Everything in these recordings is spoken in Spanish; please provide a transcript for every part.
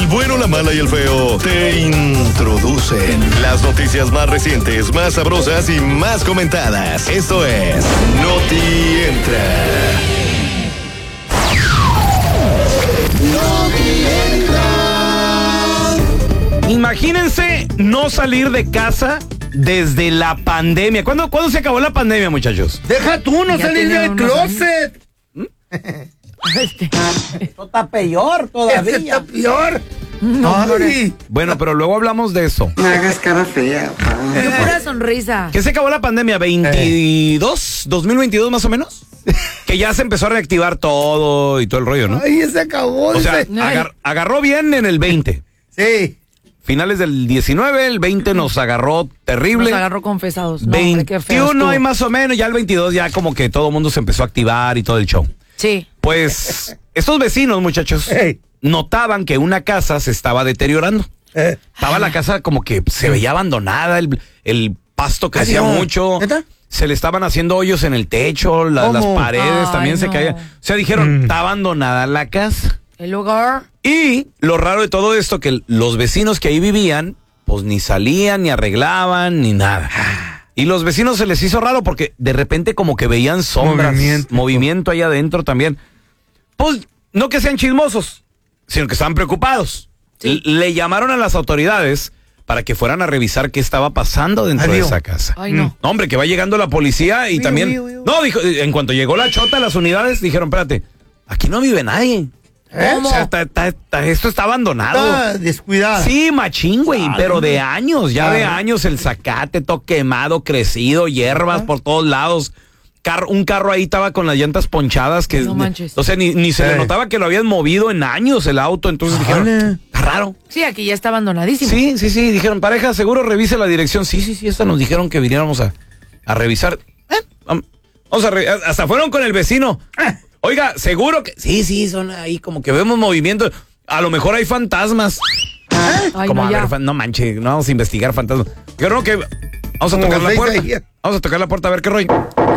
el bueno, la mala y el feo te introducen las noticias más recientes, más sabrosas y más comentadas. Esto es Noti Entra. Imagínense no salir de casa desde la pandemia. ¿Cuándo se acabó la pandemia, muchachos? Deja tú no salir del closet. Esto está peor todavía. Está peor. Ay. Bueno, pero luego hablamos de eso. No hagas cara fea. Pero pura sonrisa. ¿Qué se acabó la pandemia? ¿2022 más o menos? Que ya se empezó a reactivar todo y todo el rollo, ¿no? Ay, se acabó. O sea, agarró bien en el 20. Sí. Finales del 19, el 20 nos agarró terrible. Nos agarró confesados. No, 21 hay más o menos, ya el 22 ya como que todo el mundo se empezó a activar y todo el show. Sí. Pues estos vecinos, muchachos, notaban que una casa se estaba deteriorando. Estaba la casa como que se veía abandonada, el pasto crecía mucho. ¿Neta? Se le estaban haciendo hoyos en el techo, las paredes también se caían. O sea, dijeron, está abandonada la casa. El lugar. Y lo raro de todo esto, que los vecinos que ahí vivían, pues ni salían, ni arreglaban, ni nada. Y los vecinos se les hizo raro porque de repente como que veían sombras, movimiento ahí adentro también. Pues no que sean chismosos, sino que estaban preocupados. Sí. Le llamaron a las autoridades para que fueran a revisar qué estaba pasando dentro de esa casa. Ay, no. No, hombre, que va llegando la policía y también... No, dijo, en cuanto llegó la chota, las unidades dijeron, espérate, aquí no vive nadie. ¿Cómo? O sea, esto está abandonado. Descuidado. Sí, machín, güey, pero de años, de años, el zacate, todo quemado, crecido, hierbas por todos lados. Un carro ahí estaba con las llantas ponchadas que... No manches. O sea, ni se le notaba que lo habían movido en años el auto, entonces dijeron, está raro. Sí, aquí ya está abandonadísimo. Sí, dijeron, pareja, seguro revise la dirección. Sí, esta nos dijeron que viniéramos a revisar. Vamos hasta fueron con el vecino. Oiga, seguro que... Sí, son ahí como que vemos movimiento. A lo mejor hay fantasmas. Ay, como no, a ver, no manches, no vamos a investigar fantasmas. Yo creo que vamos a tocar la puerta. Vamos a tocar la puerta a ver qué rollo.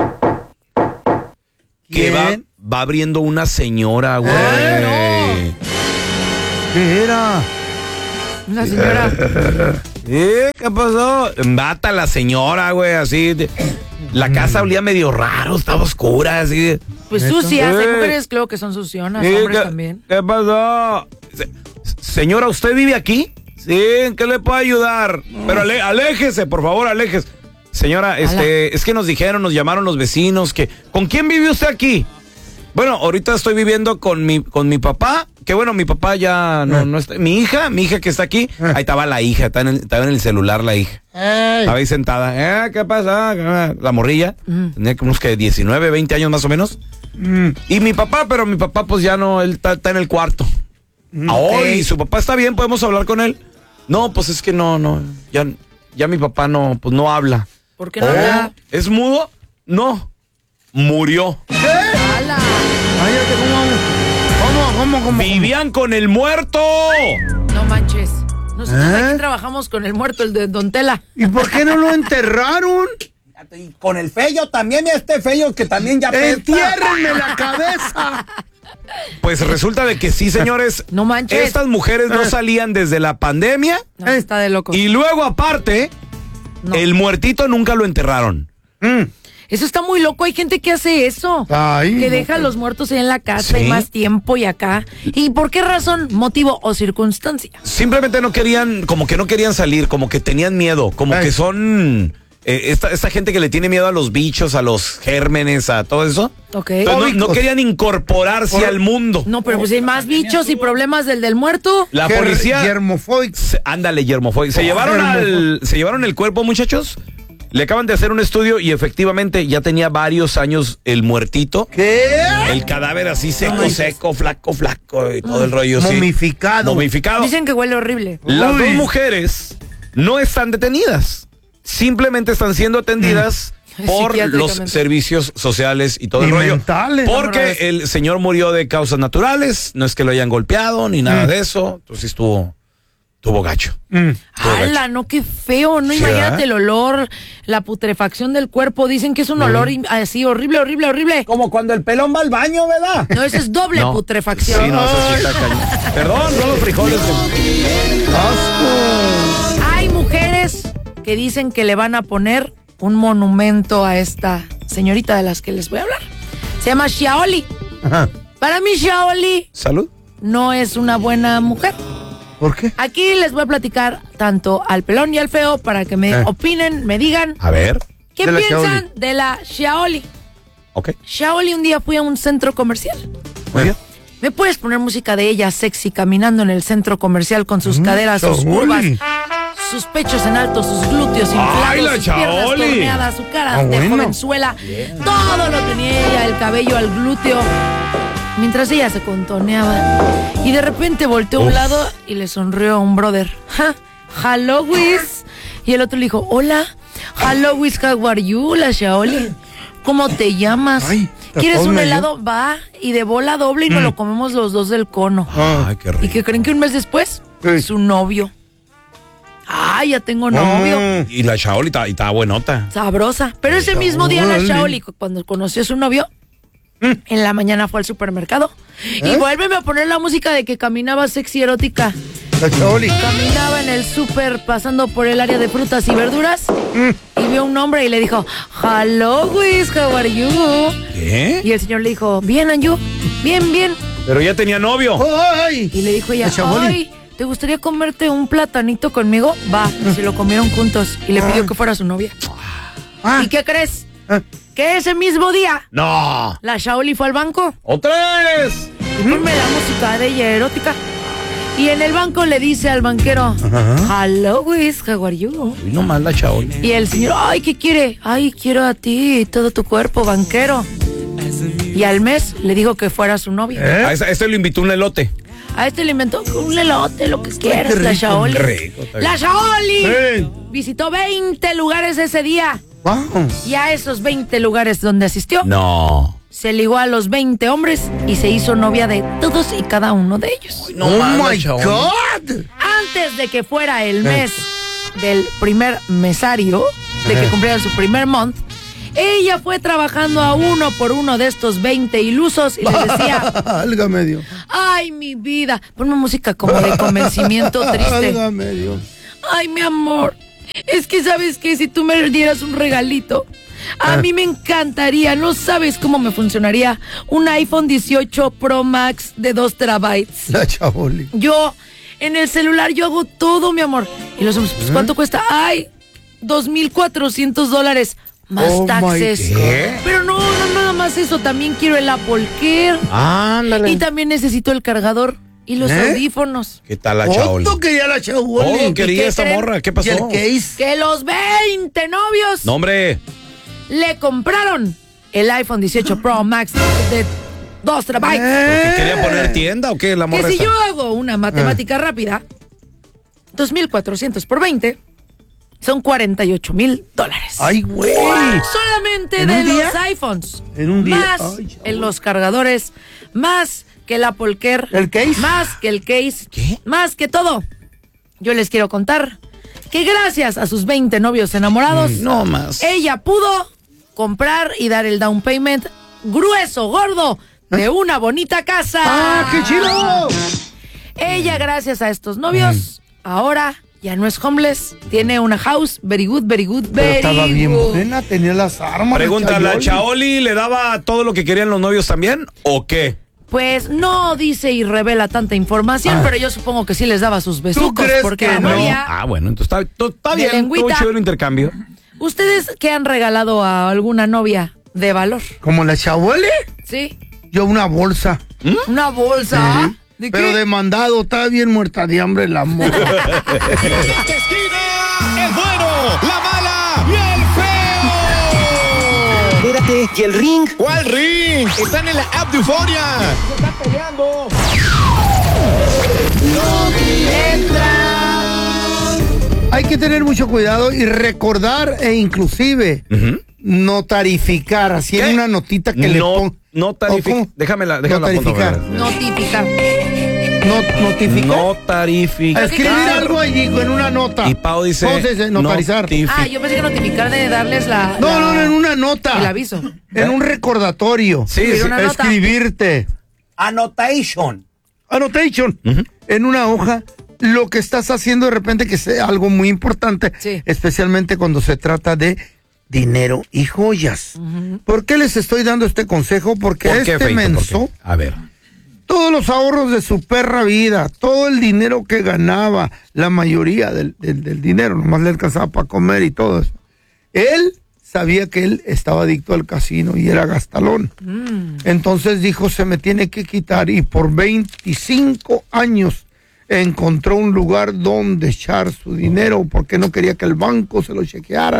Que va abriendo una señora, güey. No. ¿Qué era? Una señora. ¿Qué pasó? Mata a la señora, güey, así. La casa olía medio raro, estaba oscura, así. Pues sucias, hay mujeres creo que son sucionas, hombres también. ¿Qué pasó? Señora, ¿usted vive aquí? Sí, ¿en qué le puedo ayudar? Pero aléjese, por favor, aléjese. Señora, es que nos llamaron los vecinos que... ¿Con quién vive usted aquí? Bueno, ahorita estoy viviendo con mi papá, que bueno, mi papá ya no está. Mi hija que está aquí, ahí estaba la hija, estaba en el celular la hija. Estaba ahí sentada. ¿Qué pasa? La morrilla, tenía como unos 19, 20 años más o menos. Y mi papá pues ya no, él está en el cuarto. ¿Y su papá está bien? ¿Podemos hablar con él? No, pues es que no, ya mi papá no, pues no habla. ¿Por qué no habla? ¿Es mudo? No, murió. ¡Hala! ¿Cómo? ¡Vivían con el muerto! No manches. Nosotros aquí trabajamos con el muerto, el de Don Tela. ¿Y por qué no lo enterraron? Y con el feyo también, feyo que también ya pesta. ¡Entiérrenme la cabeza! Pues resulta de que sí, señores. No manches. Estas mujeres no salían desde la pandemia. No, está de loco. Y luego, aparte, el muertito nunca lo enterraron. Eso está muy loco, hay gente que hace eso. Que deja a los muertos ahí en la casa y más tiempo y acá. ¿Y por qué razón, motivo o circunstancia? Simplemente no querían salir, como que tenían miedo, como que son... esta gente que le tiene miedo a los bichos, a los gérmenes, a todo eso. Ok. Entonces, no querían incorporarse al mundo. No, pero pues hay más bichos y problemas del muerto. La policía... Germofóbico. Ándale, germofóbico. Se llevaron el cuerpo, muchachos. Le acaban de hacer un estudio y efectivamente ya tenía varios años el muertito. ¿Qué? El cadáver así seco, flaco y todo el rollo. Momificado. Momificado. Dicen que huele horrible. Las dos mujeres no están detenidas. Simplemente están siendo atendidas por los servicios sociales y todo el rollo. Mentales. Porque el señor murió de causas naturales. No es que lo hayan golpeado ni nada de eso. Entonces estuvo Tuvo gacho. ¡Hala, no, qué feo! No, Sí, imagínate ¿eh? el olor, la putrefacción del cuerpo. Dicen que es un olor así horrible, horrible, horrible. Como cuando el pelón va al baño, ¿verdad? No, eso es doble No. putrefacción. Sí, no, eso sí está cañón. Perdón, no los frijoles. Hay mujeres que dicen que le van a poner un monumento a esta señorita de las que les voy a hablar. Se llama Xiaoli. Ajá. Para mí, Xiaoli Salud. no es una buena mujer. ¿Por qué? Aquí les voy a platicar tanto al pelón y al feo para que me opinen, me digan A ver. qué De la piensan Xiaoli. de la Xiaoli. Ok. Xiaoli, un día fui a un centro comercial. Muy bien. ¿Me puedes poner música de ella sexy caminando en el centro comercial con sus caderas, sus curvas, sus pechos en alto, sus glúteos ¡Ay, la inflados, sus piernas Xiaoli! torneadas, su cara de bueno. jovenzuela? Todo lo tenía ella, el cabello al glúteo, mientras ella se contoneaba. Y de repente volteó a un lado y le sonrió a un brother. Ja, hello, Wiz. Y el otro le dijo, hola, hello, Wiz, how are you, la Xiaoli? ¿Cómo te llamas? Ay, ¿Quieres un tapónme, helado? Va, y de bola doble y nos lo comemos los dos del cono. Ay, qué ¿Y rico. qué creen que un mes después? Sí. Su novio. Ay, ya tengo novio. Y la Shaoli está buenota. Sabrosa. Pero ese mismo día la Órale. Shaoli, cuando conoció a su novio, en la mañana fue al supermercado. Y vuélveme a poner la música de que caminaba sexy erótica. La Xiaoli. Caminaba en el súper pasando por el área de frutas y verduras y vio a un hombre y le dijo, hello, Wiz, how are you? ¿Qué? Y el señor le dijo, bien, and you? Bien, bien. Pero ya tenía novio. ¡Ay! Y le dijo ella, La Xiaoli. ay, ¿te gustaría comerte un platanito conmigo? Va, y se lo comieron juntos y le pidió que fuera su novia. Ah. ¿Y qué crees? Ah. Que ese mismo día No. la Shaoli fue al banco ¡Otra vez! y ponme la música de ella erótica. Y en el banco le dice al banquero, hello, Wiz, how are you? Y nomás la Shaoli. Y el señor, ay, ¿qué quiere? Ay, quiero a ti, todo tu cuerpo, banquero. Y al mes le dijo que fuera su novia. A este lo invitó un elote. A este le inventó un elote, lo que quieras, qué la rico, Shaoli. qué rico, está bien. ¡La Shaoli! ¡Ey! Visitó 20 lugares ese día. ¡Wow! Y a esos 20 lugares donde asistió, No. se ligó a los 20 hombres y se hizo novia de todos y cada uno de ellos. No ¡Oh, más, la my Shaoli. God! Antes de que fuera el mes del primer mesario, de que cumpliera su primer month, ella fue trabajando a uno por uno de estos 20 ilusos y les decía, Álgame Dios. ay, mi vida, ponme música como de convencimiento triste. Álgame Dios. Ay, mi amor, es que sabes que si tú me dieras un regalito, a mí me encantaría, no sabes cómo me funcionaría un iPhone 18 Pro Max de 2 terabytes. La Xiaoli. Yo, en el celular, yo hago todo, mi amor. Y los hombres, pues, ¿cuánto cuesta? Ay, $2,400 más Oh, my taxes. God. Pero no, nada más eso, también quiero el Apple Care. Ándale. Y también necesito el cargador y los audífonos. ¿Qué tal la Shaoli? ¿Cuánto quería la Xiaoli? Todo quería qué esta creen? morra. ¿Qué ¿Y pasó? el case? Que los 20 novios No, hombre. le compraron el iPhone 18 Pro Max de 2 terabytes. ¿Qué quería poner tienda o qué? La Que morra si esta? yo hago una matemática rápida, 2,400 por 20 son $48,000. ¡Ay, güey! Solamente ¿En de un día? los iPhones. ¿En un día? Más Ay, en los cargadores, más que el Apple Care. ¿El case? Más que el case. ¿Qué? Más que todo. Yo les quiero contar que gracias a sus 20 novios enamorados, No más. ella pudo comprar y dar el down payment grueso, gordo, de una bonita casa. ¡Ah, qué chido! Ella, gracias a estos novios, ahora ya no es homeless, tiene una house, very good, very good, Pero very estaba bien good. buena, tenía las armas. Pregunta, ¿la Xiaoli. Shaoli le daba todo lo que querían los novios también o qué? Pues no dice y revela tanta información, pero yo supongo que sí les daba sus besucos, crees porque que la no? novia... Ah, bueno, entonces está De bien. lengüita. Estuvo chido el intercambio. ¿Ustedes qué han regalado a alguna novia de valor? ¿Como la Xiaoli? ¿Sí? Yo una bolsa. ¿Una bolsa? ¿De Pero qué? de mandado, estaba bien muerta de hambre la morra. El bueno, la mala y el feo. Espérate, ¿y el ring? ¿Cuál ring? Están en la app de Euforia. Hay que tener mucho cuidado y recordar e inclusive notarificar, así en una notita que le ponga. No tarificar. Déjame la Notarificar. punto. Notificar. ¿Notificar? Notarificar. Escribir algo allí en una nota. Y Pau dice... ¿Cómo se dice? Notarizar. Yo pensé que notificar de darles No, en una nota. el aviso. En un recordatorio. Sí, sí. Una nota. Escribirte. Annotation. Annotation. En una hoja. Lo que estás haciendo de repente que sea algo muy importante. Sí. Especialmente cuando se trata de dinero y joyas. ¿Por qué les estoy dando este consejo? Porque ¿Por qué, este Feito? menso... ¿Por qué? A ver. Todos los ahorros de su perra vida, todo el dinero que ganaba, la mayoría del dinero, nomás le alcanzaba para comer y todo eso. Él sabía que él estaba adicto al casino y era gastalón. Entonces dijo, se me tiene que quitar, y por 25 años encontró un lugar donde echar su dinero porque no quería que el banco se lo chequeara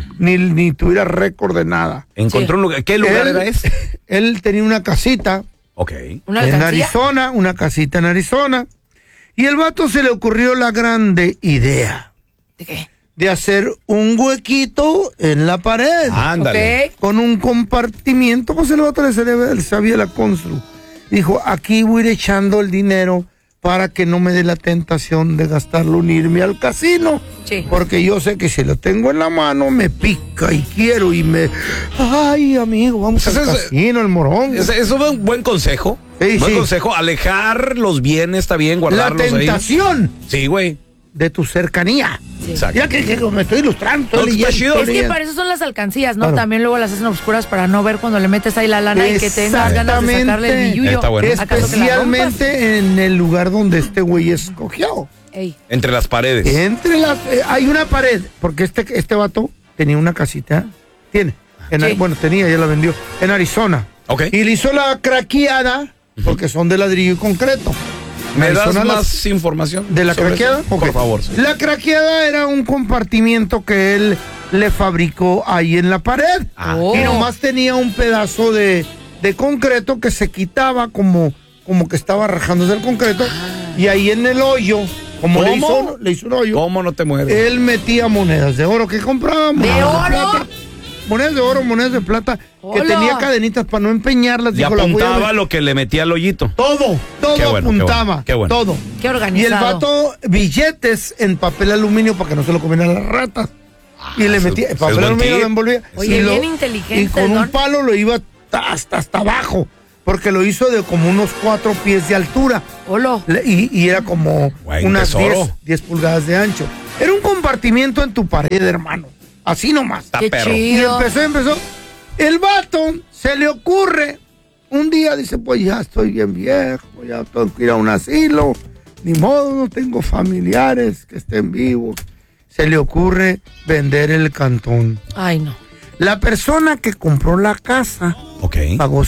ni tuviera récord de nada. Encontró un lugar. ¿Qué lugar era ese? Él tenía una casita. Ok. ¿Una En alcancía? Arizona, una casita en Arizona. Y el vato se le ocurrió la grande idea ¿De qué? de hacer un huequito en la pared. Ándale. Ok. Con un compartimiento, pues el vato le sabía la constru. Dijo, aquí voy a ir echando el dinero para que no me dé la tentación de gastarlo en irme al casino. Sí. Porque yo sé que si lo tengo en la mano me pica y quiero y me... Ay, amigo, vamos al casino, el morón. Eso es un buen consejo. Sí, buen sí. consejo. Alejar los bienes, está bien, La guardarlos ahí. tentación Sí, güey. de tu cercanía. Exacto. Ya que me estoy ilustrando. No, estoy está leyendo, chido. estoy Es que leyendo. para eso son las alcancías, ¿no? Claro. También luego las hacen obscuras para no ver cuando le metes ahí la lana y que tengas ganas de sacarle el billullo. Está bueno. ¿Acaso que la rompas? Especialmente en el lugar donde este güey escogió. Ey. Entre las paredes. Entre las... hay una pared, porque este vato tenía una casita, tiene, Sí. bueno, tenía, ya la vendió, en Arizona. Ok. Y le hizo la craqueada, porque son de ladrillo y concreto. ¿Me das Arizona más información? ¿De la sobre craqueada? eso? Ok. Por favor. Sí. La craqueada era un compartimiento que él le fabricó ahí en la pared. Ah. Oh. Y nomás tenía un pedazo de concreto que se quitaba como que estaba rajándose el concreto. Y ahí en el hoyo, como ¿Cómo? le hizo un hoyo, ¿Cómo no te mueres? él metía monedas de oro que comprábamos. ¿De oro? Plata. Monedas de oro, monedas de plata, que Hola. tenía cadenitas para no empeñarlas. Y dijo, las voy a apuntaba ver. lo que le metía al hoyito. Todo Qué bueno, apuntaba. qué bueno. Todo. Qué Y el organizado. vato, billetes en papel aluminio para que no se lo comieran las ratas. Y le eso- metía, eso es papel buen aluminio tip. lo envolvía. Oye, y bien inteligente, Y con Don. un palo lo iba hasta abajo. Porque lo hizo de como unos 4 pies de altura. Olo. Y era como Buen unas tesoro. 10 pulgadas de ancho. Era un compartimiento en tu pared, hermano. Así nomás. Está Qué perro. Y chido. empezó. El vato se le ocurre. Un día dice, pues ya estoy bien viejo, ya tengo que ir a un asilo. Ni modo, no tengo familiares que estén vivos. Se le ocurre vender el cantón. Ay, no. La persona que compró la casa Ok. pagó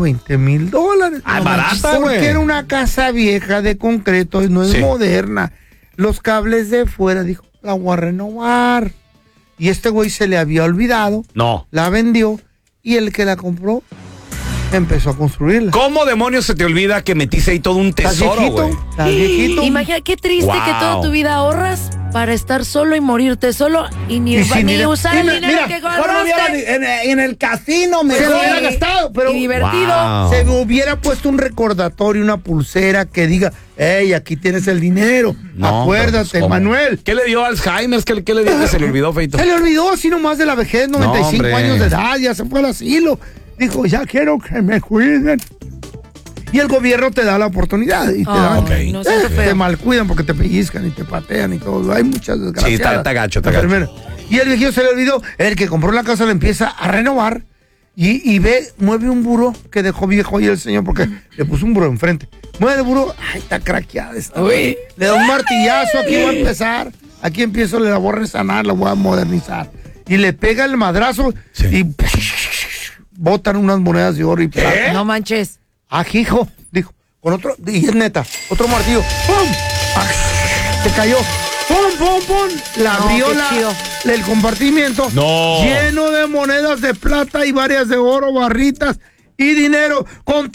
$120,000. Ah, barata, güey. Porque era una casa vieja de concreto, no es Sí. moderna. Los cables de fuera, dijo, la voy a renovar. Y este güey se le había olvidado, No. la vendió y el que la compró empezó a construirla. ¿Cómo demonios se te olvida que metiste ahí todo un ¿Estás tesoro, viejito? güey? ¿Estás viejito? Imagina qué triste Wow. que toda tu vida ahorras para estar solo y morirte solo y ni, Y sin ni dinero. usar el Mira, dinero mira, que Mejor me hubiera ahorraste. en el casino, Se mejor. lo hubiera gastado, pero Y divertido. Wow. se me hubiera puesto un recordatorio, una pulsera que diga, hey, aquí tienes el dinero. No, Acuérdate, pero, pues, ¿cómo? Manuel. ¿Qué le dio Alzheimer? ¿Qué le dio que se le olvidó, Feito? Se le olvidó así nomás de la vejez, 95 hombre. años de edad, ya se fue al asilo. Dijo, ya quiero que me cuiden. Y el gobierno te da la oportunidad. Y te, Ay, dan, Ok. no, siento te feo. malcuidan porque te pellizcan y te patean y todo. Hay muchas desgracias. Sí, está gacho, está gacho. Y el viejito se le olvidó. El que compró la casa le empieza a renovar y mueve un buró que dejó viejo ahí el señor porque le puso un buró enfrente. Mueve el buró. Ay, está craqueada esta. Uy. Le da un martillazo. Aquí va a empezar. Aquí empiezo, le la voy a resanar, la voy a modernizar. Y le pega el madrazo Sí. y botan unas monedas de oro y plata. No manches. Ah, hijo, dijo, con otro, y es neta, otro martillo, ¡pum! Ah, se cayó, ¡pum, pum, pum! La No, abrió qué chido. el compartimiento, No. lleno de monedas de plata y varias de oro, barritas y dinero, con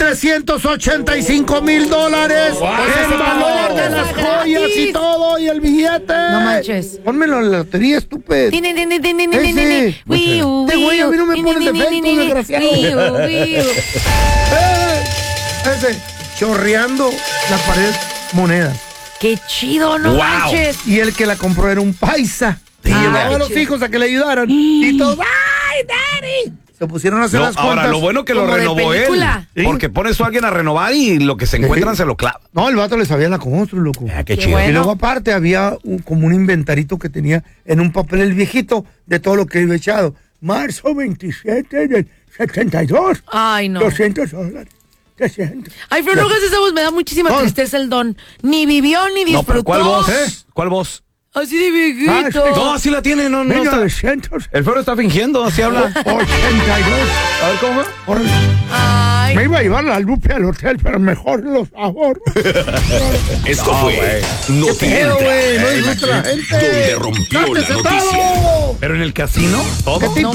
$385,000 en valor de las joyas y todo, y el billete. No manches. Pónmelo en la lotería, estúpido. Tini, tini, tini, tini, Ese. tini. Wiu, Este güey a mí no me wiu, pone tini, defectos, tini, tini, desgraciado. wiu, wiu. Ese, chorreando la pared monedas. Qué chido, no Wow. manches. Y el que la compró era un paisa. Y llevaba a los hijos a que le ayudaran. Y todos, ¡ay, Daddy! Se pusieron a hacer No, las cuentas. ahora, lo bueno que lo como de renovó él. película. Sí. Porque pones a alguien a renovar y lo que se encuentran se lo clava. No, el vato le sabía la constru, loco. Qué Qué chido. bueno. Y luego aparte había como un inventarito que tenía en un papel el viejito de todo lo que había echado. Marzo 27 del 72. Ay, no. $200. 300. Ay, pero no hagas esa voz, me da muchísima No. tristeza el don. Ni vivió ni No, disfrutó. pero ¿cuál voz? ¿Cuál voz? Así de viejito. Ah, sí. No, así la tiene, no está. 1982. El fero está fingiendo, así habla. A ver, ¿cómo va? Ay. Me iba a llevar la Lupe al hotel, pero mejor los ahorros. Esto fue No Te pedo, Entra, güey? No disfruta la gente. donde rompió la ¡Cártese noticia. todo! Pero en el casino, todo. ¿Qué tipo